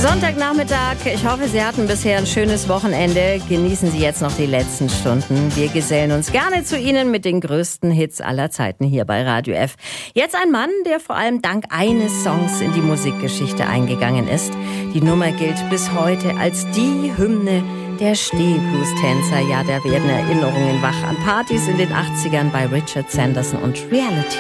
Sonntagnachmittag. Ich hoffe, Sie hatten bisher ein schönes Wochenende. Genießen Sie jetzt noch die letzten Stunden. Wir gesellen uns gerne zu Ihnen mit den größten Hits aller Zeiten hier bei Radio F. Jetzt ein Mann, der vor allem dank eines Songs in die Musikgeschichte eingegangen ist. Die Nummer gilt bis heute als die Hymne der Stehblues-Tänzer. Ja, da werden Erinnerungen wach an Partys in den 80ern bei Richard Sanderson und Reality.